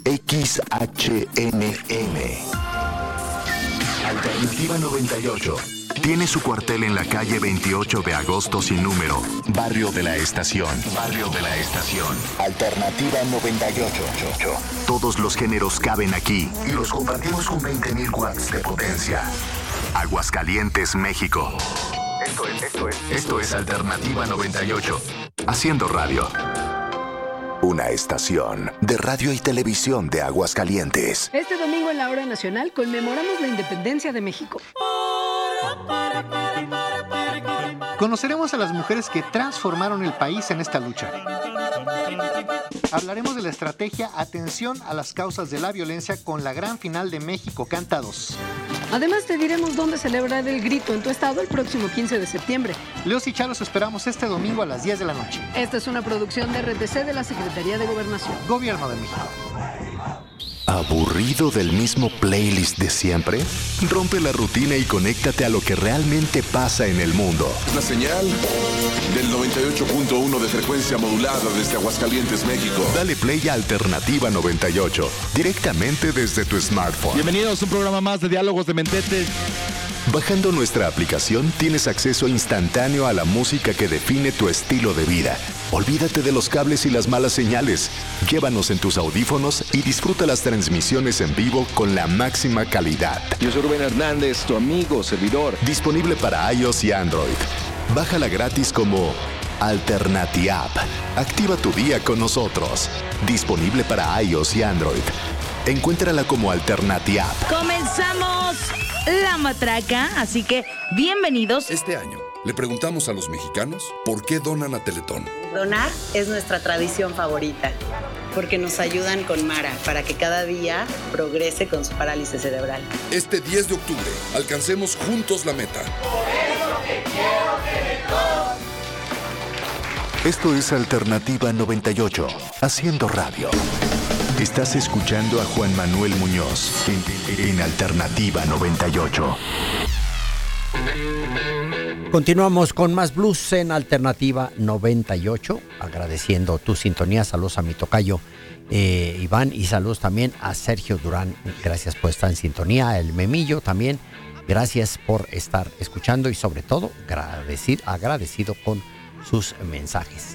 XHNM. Alternativa 98. Tiene su cuartel en la calle 28 de agosto sin número, Barrio de la Estación. Barrio de la Estación. Alternativa 98. Todos los géneros caben aquí y los compartimos con 20.000 watts de potencia. Aguascalientes, México. Esto es Alternativa 98. Haciendo radio. Una estación de radio y televisión de Aguascalientes. Este domingo en la hora nacional conmemoramos la independencia de México. Conoceremos a las mujeres que transformaron el país en esta lucha. Hablaremos de la estrategia Atención a las causas de la violencia con la gran final de México Canta 2. Además te diremos dónde celebrar el grito en tu estado el próximo 15 de septiembre. Leos y Chalos esperamos este domingo a las 10 de la noche. Esta es una producción de RTC de la Secretaría de Gobernación. Gobierno de México. ¿Aburrido del mismo playlist de siempre? Rompe la rutina y conéctate a lo que realmente pasa en el mundo. La señal del 98.1 de frecuencia modulada desde Aguascalientes, México. Dale play a Alternativa 98, directamente desde tu smartphone. Bienvenidos a un programa más de Diálogos de Mentete. Bajando nuestra aplicación tienes acceso instantáneo a la música que define tu estilo de vida. Olvídate de los cables y las malas señales. Llévanos en tus audífonos y disfruta las transmisiones en vivo con la máxima calidad. Yo soy Rubén Hernández, tu amigo, servidor. Disponible para iOS y Android. Bájala gratis como Alternatiapp. Activa tu día con nosotros. Disponible para iOS y Android. Encuéntrala como Alternatiapp. Comenzamos la matraca, así que bienvenidos. Este año le preguntamos a los mexicanos por qué donan a Teletón. Donar es nuestra tradición favorita, porque nos ayudan con Mara para que cada día progrese con su parálisis cerebral. Este 10 de octubre, alcancemos juntos la meta. Por eso te quiero, Teletón. Esto es Alternativa 98, haciendo radio. Estás escuchando a Juan Manuel Muñoz en Alternativa 98. Continuamos con más blues en Alternativa 98, agradeciendo tu sintonía. Saludos a mi tocayo Iván y saludos también a Sergio Durán. Gracias por estar en sintonía. El Memillo también, gracias por estar escuchando y sobre todo agradecido con sus mensajes.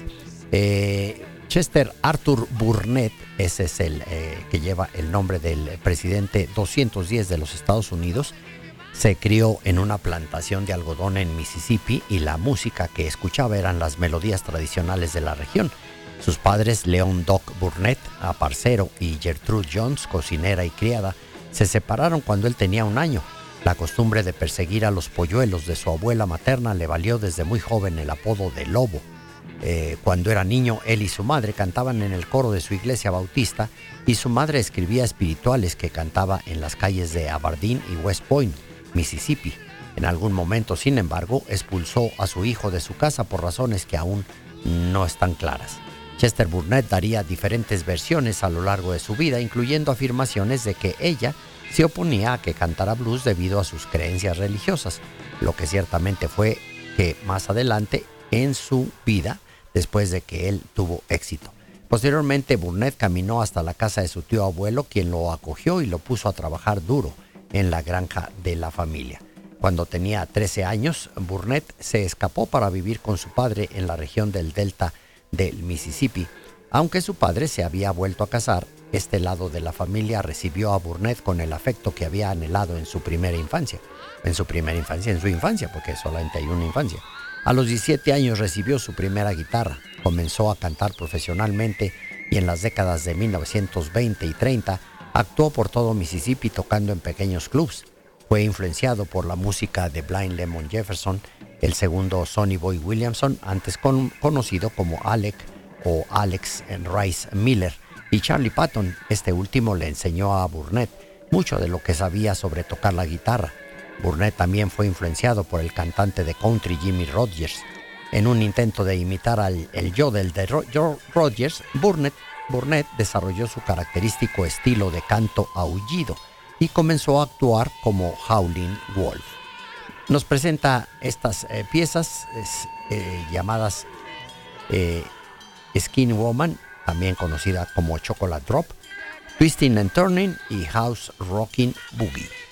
Chester Arthur Burnett, ese es el que lleva el nombre del presidente 210 de los Estados Unidos. Se crió en una plantación de algodón en Mississippi y la música que escuchaba eran las melodías tradicionales de la región. Sus padres, Leon Doc Burnett, aparcero, y Gertrude Jones, cocinera y criada, se separaron cuando él tenía 1 año. La costumbre de perseguir a los polluelos de su abuela materna le valió desde muy joven el apodo de Lobo. Cuando era niño, él y su madre cantaban en el coro de su iglesia bautista y su madre escribía espirituales que cantaba en las calles de Aberdeen y West Point, Mississippi. En algún momento, sin embargo, expulsó a su hijo de su casa por razones que aún no están claras. Chester Burnett daría diferentes versiones a lo largo de su vida, incluyendo afirmaciones de que ella se oponía a que cantara blues debido a sus creencias religiosas, lo que ciertamente fue que más adelante en su vida, después de que él tuvo éxito. Posteriormente, Burnett caminó hasta la casa de su tío abuelo, quien lo acogió y lo puso a trabajar duro en la granja de la familia. Cuando tenía 13 años, Burnett se escapó para vivir con su padre en la región del delta del Mississippi. Aunque su padre se había vuelto a casar, este lado de la familia recibió a Burnett con el afecto que había anhelado en su infancia, porque solamente hay una infancia. A los 17 años recibió su primera guitarra, comenzó a cantar profesionalmente y en las décadas de 1920 y 30 actuó por todo Mississippi tocando en pequeños clubs. Fue influenciado por la música de Blind Lemon Jefferson, el segundo Sonny Boy Williamson, antes conocido como Alex Rice Miller, y Charlie Patton. Este último le enseñó a Burnett mucho de lo que sabía sobre tocar la guitarra. Burnett también fue influenciado por el cantante de country Jimmy Rogers. En un intento de imitar el yodel de Rogers, Burnett desarrolló su característico estilo de canto aullido y comenzó a actuar como Howlin' Wolf. Nos presenta estas piezas llamadas Skin Woman, también conocida como Chocolate Drop, Twisting and Turning y House Rocking Boogie.